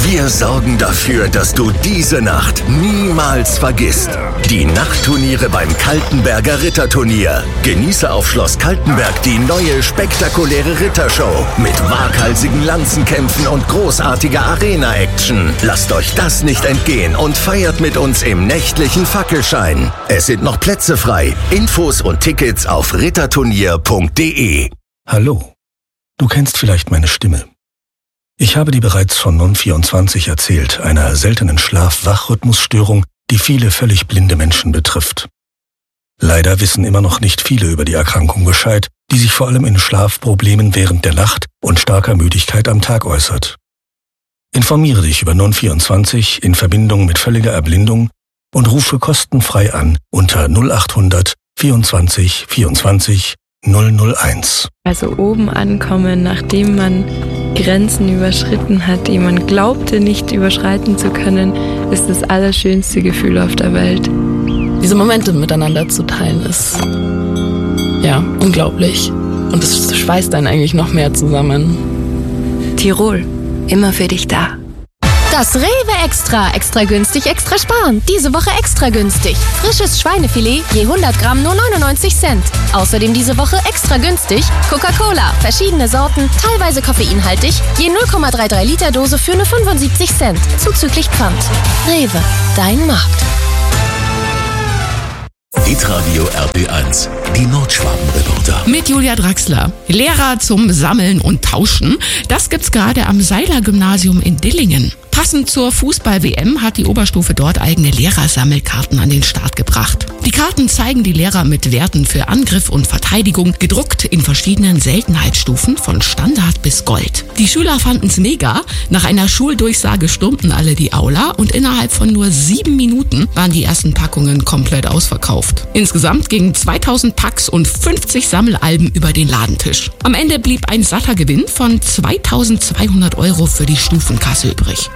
Wir sorgen dafür, dass du diese Nacht niemals vergisst. Die Nachtturniere beim Kaltenberger Ritterturnier. Genieße auf Schloss Kaltenberg die neue spektakuläre Rittershow mit waghalsigen Lanzenkämpfen und großartiger Arena-Action. Lasst euch das nicht entgehen und feiert mit uns im nächtlichen Fackelschein. Es sind noch Plätze frei. Infos und Tickets auf ritterturnier.de. Hallo, du kennst vielleicht meine Stimme. Ich habe dir bereits von Non-24 erzählt, einer seltenen Schlaf-Wach-Rhythmusstörung, die viele völlig blinde Menschen betrifft. Leider wissen immer noch nicht viele über die Erkrankung Bescheid, die sich vor allem in Schlafproblemen während der Nacht und starker Müdigkeit am Tag äußert. Informiere dich über Non-24 in Verbindung mit völliger Erblindung und rufe kostenfrei an unter 0800 24 24 001. Also oben ankommen, nachdem man Grenzen überschritten hat, die man glaubte nicht überschreiten zu können, ist das allerschönste Gefühl auf der Welt. Diese Momente miteinander zu teilen ist, ja, unglaublich. Und es schweißt einen eigentlich noch mehr zusammen. Tirol, immer für dich da. Das Rewe Extra. Extra günstig, extra sparen. Diese Woche extra günstig. Frisches Schweinefilet, je 100 Gramm nur 99 Cent. Außerdem diese Woche extra günstig Coca-Cola. Verschiedene Sorten, teilweise koffeinhaltig, je 0,33 Liter Dose für nur 75 Cent. Zuzüglich Pfand. Rewe, dein Markt. Hitradio RP1, die Nordschwaben-Reporter. Mit Julia Draxler. Lehrer zum Sammeln und Tauschen, das gibt's gerade am Seiler-Gymnasium in Dillingen. Passend zur Fußball-WM hat die Oberstufe dort eigene Lehrersammelkarten an den Start gebracht. Die Karten zeigen die Lehrer mit Werten für Angriff und Verteidigung, gedruckt in verschiedenen Seltenheitsstufen von Standard bis Gold. Die Schüler fanden's mega. Nach einer Schuldurchsage stürmten alle die Aula und innerhalb von nur 7 Minuten waren die ersten Packungen komplett ausverkauft. Insgesamt gingen 2000 Packs und 50 Sammelalben über den Ladentisch. Am Ende blieb ein satter Gewinn von 2200 € für die Stufenkasse übrig.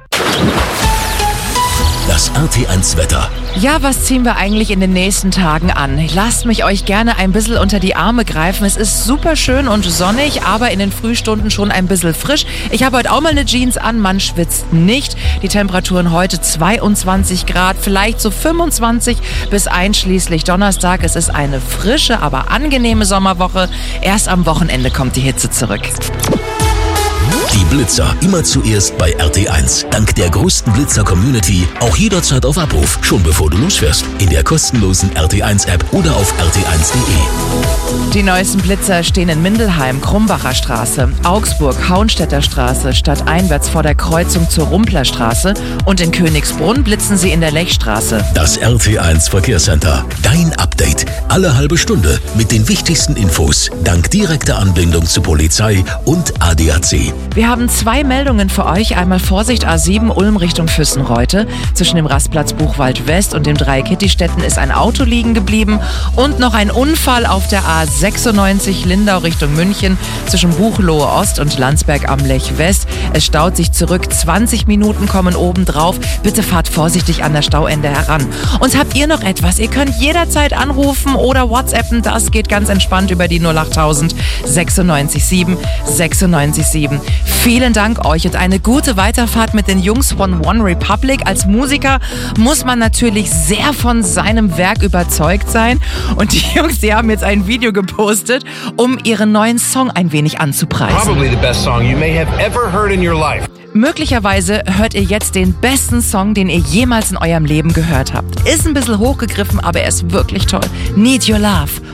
Das RT1-Wetter. Ja, was ziehen wir eigentlich in den nächsten Tagen an? Lasst mich euch gerne ein bisschen unter die Arme greifen. Es ist super schön und sonnig, aber in den Frühstunden schon ein bisschen frisch. Ich habe heute auch mal eine Jeans an, man schwitzt nicht. Die Temperaturen heute 22 Grad, vielleicht so 25 bis einschließlich Donnerstag. Es ist eine frische, aber angenehme Sommerwoche. Erst am Wochenende kommt die Hitze zurück. Die Blitzer immer zuerst bei RT1. Dank der größten Blitzer-Community auch jederzeit auf Abruf, schon bevor du losfährst. In der kostenlosen RT1-App oder auf rt1.de. Die neuesten Blitzer stehen in Mindelheim, Krumbacher Straße, Augsburg, Hauenstädter Straße, stadteinwärts vor der Kreuzung zur Rumpler Straße und in Königsbrunn blitzen sie in der Lechstraße. Das RT1 Verkehrscenter. Dein Update. Alle halbe Stunde mit den wichtigsten Infos. Dank direkter Anbindung zu Polizei und ADAC. Wir haben 2 Meldungen für euch. Einmal Vorsicht A7 Ulm Richtung Füssenreute. Zwischen dem Rastplatz Buchwald West und dem Dreieck Kittistetten ist ein Auto liegen geblieben. Und noch ein Unfall auf der A96 Lindau Richtung München zwischen Buchloe Ost und Landsberg am Lech West. Es staut sich zurück. 20 Minuten kommen obendrauf. Bitte fahrt vorsichtig an der Stauende heran. Und habt ihr noch etwas? Ihr könnt jederzeit anrufen oder WhatsAppen. Das geht ganz entspannt über die 08000 96 7 96 7. Vielen Dank euch und eine gute Weiterfahrt mit den Jungs von One Republic. Als Musiker muss man natürlich sehr von seinem Werk überzeugt sein. Und die Jungs, die haben jetzt ein Video gepostet, um ihren neuen Song ein wenig anzupreisen. Probably the best song you may have ever heard in your life. Möglicherweise hört ihr jetzt den besten Song, den ihr jemals in eurem Leben gehört habt. Ist ein bisschen hochgegriffen, aber er ist wirklich toll. Need Your Love